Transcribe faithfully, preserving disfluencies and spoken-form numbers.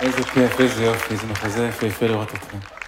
איזה כיף, איזה יופי, זה מחזה יפה יפה לראות אתכם.